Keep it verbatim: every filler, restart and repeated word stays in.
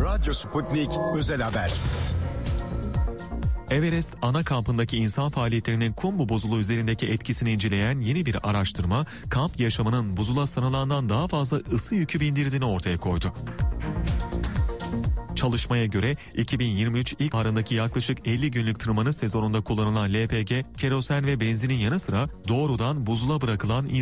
Radyo Sputnik Özel Haber. Everest ana kampındaki insan faaliyetlerinin kum buzulu üzerindeki etkisini inceleyen yeni bir araştırma, kamp yaşamının buzula sanılandan daha fazla ısı yükü bindirdiğini ortaya koydu. Çalışmaya göre iki bin yirmi üç ilkbaharındaki yaklaşık elli günlük tırmanış sezonunda kullanılan L P G, kerosen ve benzinin yanı sıra doğrudan buzula bırakılan